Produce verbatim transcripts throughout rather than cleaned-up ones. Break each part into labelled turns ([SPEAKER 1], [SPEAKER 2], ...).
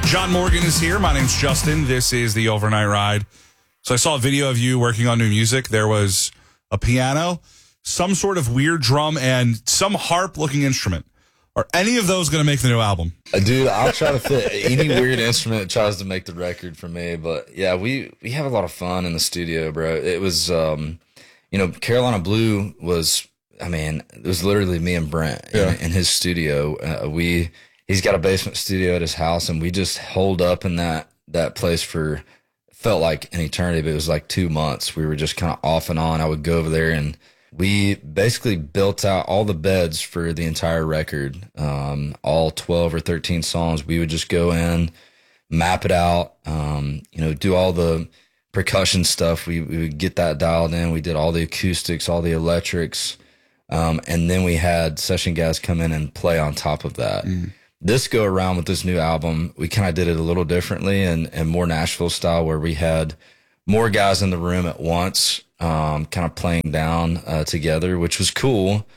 [SPEAKER 1] John Morgan is here. My name's Justin. This is the Overnight Ride. So I saw a video of you working on new music. There was a piano, some sort of weird drum, and some harp-looking instrument. Are any of those going to make the new album?
[SPEAKER 2] Uh, dude, I'll try to fit any weird instrument that tries to make the record for me. But yeah, we, we have a lot of fun in the studio, bro. It was, um, you know, Carolina Blue was, I mean, it was literally me and Brent yeah. in, in his studio. Uh, we, he's got a basement studio at his house, and we just holed up in that, that place for, felt like an eternity, but it was like two months. We were just kind of off and on. I would go over there, and we basically built out all the beds for the entire record, um, all twelve or thirteen songs. We would just go in, map it out, um, you know, do all the percussion stuff. We, we would get that dialed in. We did all the acoustics, all the electrics, um, and then we had session guys come in and play on top of that. Mm. This go around with this new album, we kind of did it a little differently and, and more Nashville style, where we had more guys in the room at once, um, kind of playing down uh, together, which was cool.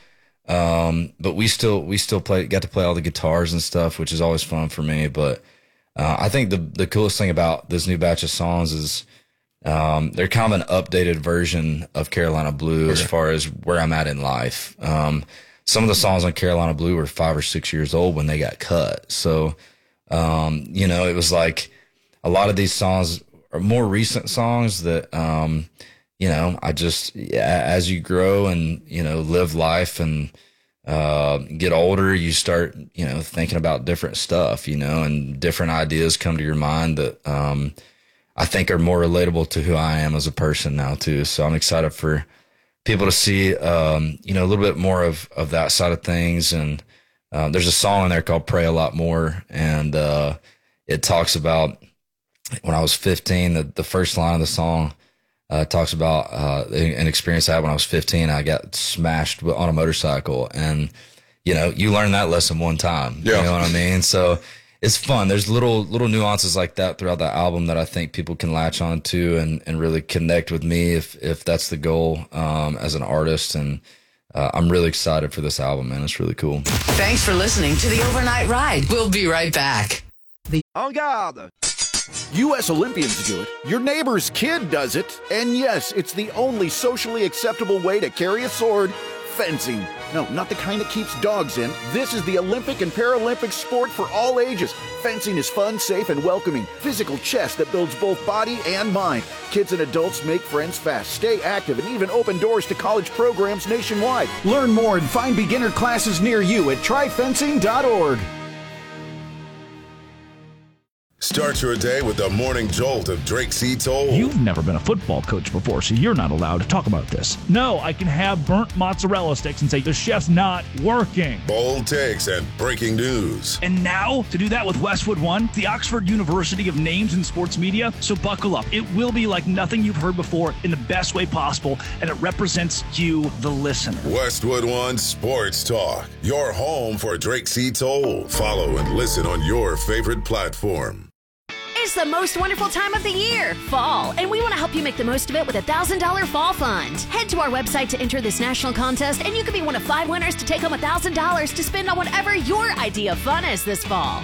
[SPEAKER 2] Um, but we still we still play got to play all the guitars and stuff, which is always fun for me. But uh, I think the the coolest thing about this new batch of songs is um, they're kind of an updated version of Carolina Blue okay. as far as where I'm at in life. Um, some of the songs on Carolina Blue were five or six years old when they got cut. So, um, you know, it was like a lot of these songs are more recent songs that, um, you know, I just, as you grow and, you know, live life and, uh, get older, you start, you know, thinking about different stuff, you know, and different ideas come to your mind that, um, I think are more relatable to who I am as a person now too. So I'm excited for people to see, um, you know, a little bit more of, of that side of things. And, uh, there's a song in there called Pray a Lot More. And, uh, it talks about when I was fifteen, the, the first line of the song, uh, talks about, uh, an experience I had when I was fifteen. I got smashed on a motorcycle, and, you know, you learn that lesson one time, yeah. you know what I mean? So it's fun. There's little, little nuances like that throughout the album that I think people can latch on to and, and really connect with me if, if that's the goal, um, as an artist. And, uh, I'm really excited for this album, man. It's really cool.
[SPEAKER 3] Thanks for listening to the Overnight Ride. We'll be right back.
[SPEAKER 4] The En garde. U S Olympians do it, your neighbor's kid does it, and yes, it's the only socially acceptable way to carry a sword, fencing. No, not the kind that keeps dogs in. This is the Olympic and Paralympic sport for all ages. Fencing is fun, safe, and welcoming. Physical chess that builds both body and mind. Kids and adults make friends fast, stay active, and even open doors to college programs nationwide. Learn more and find beginner classes near you at try fencing dot org.
[SPEAKER 5] Start your day with the morning jolt of Drake C. Toll.
[SPEAKER 6] You've never been a football coach before, so you're not allowed to talk about this. No, I can have burnt mozzarella sticks and say the chef's not working.
[SPEAKER 5] Bold takes and breaking news.
[SPEAKER 6] And now, to do that with Westwood One, the Oxford University of Names in Sports Media. So buckle up. It will be like nothing you've heard before in the best way possible, and it represents you, the listener.
[SPEAKER 5] Westwood One Sports Talk, your home for Drake C. Toll. Follow and listen on your favorite platform.
[SPEAKER 7] It's the most wonderful time of the year, fall, and we want to help you make the most of it with a one thousand dollars Fall Fund. Head to our website to enter this national contest, and you could be one of five winners to take home one thousand dollars to spend on whatever your idea of fun is this fall.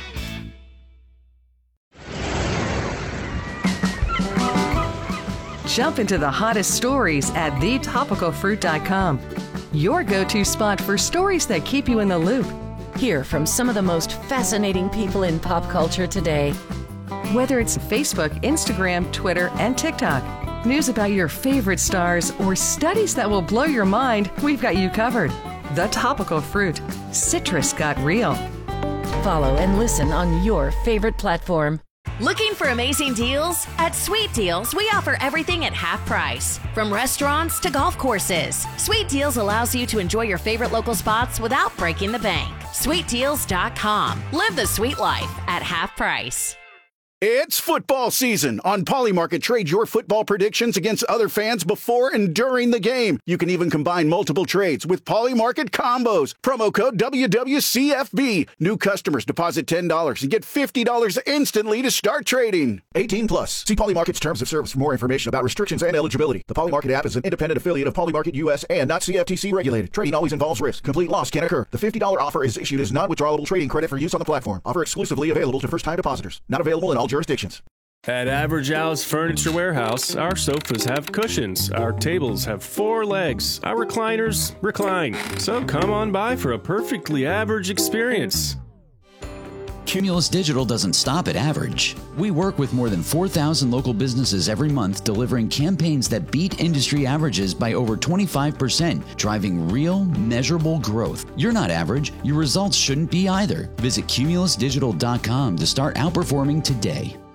[SPEAKER 8] Jump into the hottest stories at the topical fruit dot com, your go-to spot for stories that keep you in the loop.
[SPEAKER 9] Hear from some of the most fascinating people in pop culture today.
[SPEAKER 8] Whether it's Facebook, Instagram, Twitter, and TikTok, news about your favorite stars, or studies that will blow your mind, we've got you covered. The Topical Fruit. Citrus got real.
[SPEAKER 9] Follow and listen on your favorite platform.
[SPEAKER 7] Looking for amazing deals? At Sweet Deals, we offer everything at half price. From restaurants to golf courses, Sweet Deals allows you to enjoy your favorite local spots without breaking the bank. sweet deals dot com. Live the sweet life at half price.
[SPEAKER 4] It's football season. On Polymarket, trade your football predictions against other fans before and during the game. You can even combine multiple trades with Polymarket combos. Promo code W W C F B. New customers deposit ten dollars and get fifty dollars instantly to start trading. eighteen plus. See Polymarket's terms of service for more information about restrictions and eligibility. The Polymarket app is an independent affiliate of Polymarket U S and not C F T C regulated. Trading always involves risk. Complete loss can occur. The fifty dollars offer is issued as non-withdrawable trading credit for use on the platform. Offer exclusively available to first-time depositors. Not available in all jurisdictions.
[SPEAKER 10] At Average Al's Furniture Warehouse, our sofas have cushions, our tables have four legs, our recliners recline. So come on by for a perfectly average experience.
[SPEAKER 11] Cumulus Digital doesn't stop at average. We work with more than four thousand local businesses every month, delivering campaigns that beat industry averages by over twenty-five percent, driving real, measurable growth. You're not average. Your results shouldn't be either. Visit cumulus digital dot com to start outperforming today.